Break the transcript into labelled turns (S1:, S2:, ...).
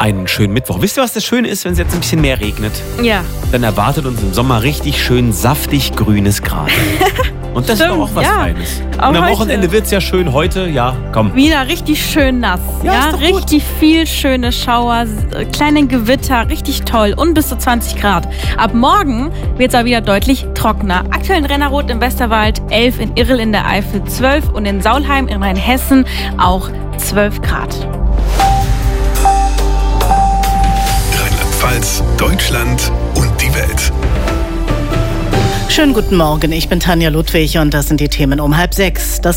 S1: einen schönen Mittwoch. Wisst ihr, was das Schöne ist, wenn es jetzt ein bisschen mehr regnet?
S2: Ja.
S1: Dann erwartet uns im Sommer richtig schön saftig grünes Gras. Und das ist doch auch was Feines.
S2: Auch
S1: und am
S2: heute.
S1: Wochenende wird es ja schön. Heute, ja, komm.
S2: Wieder richtig schön nass.
S1: Ja, ist doch gut.
S2: Richtig viel schöne Schauer, kleine Gewitter, richtig toll und bis zu 20 Grad. Ab morgen wird es aber wieder deutlich trockener. Aktuell in Rennerroth im Westerwald 11, in Irrel in der Eifel 12 und in Saulheim in Rheinhessen auch 12 Grad.
S3: Rheinland-Pfalz, Deutschland und die Welt.
S4: Schönen guten Morgen, ich bin Tanja Ludwig und das sind die Themen um 5:30. Das